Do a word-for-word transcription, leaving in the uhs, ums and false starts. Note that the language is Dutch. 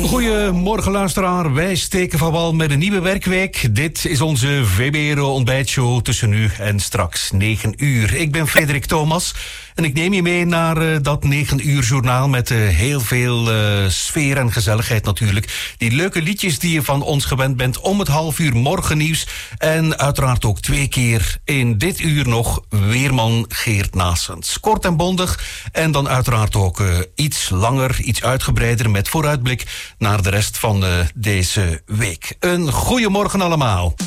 Goedemorgen luisteraar, wij steken van wal met een nieuwe werkweek. Dit is onze V B R O-ontbijtshow tussen nu en straks negen uur. Ik ben Frederik Thomas en ik neem je mee naar uh, dat negen uur journaal met uh, heel veel uh, sfeer en gezelligheid natuurlijk. Die leuke liedjes die je van ons gewend bent om het half uur morgennieuws. En uiteraard ook twee keer in dit uur nog weerman Geert Naessens. Kort en bondig en dan uiteraard ook uh, iets langer, iets uitgebreider met vooruitblik naar de rest van uh, deze week. Een goeiemorgen allemaal.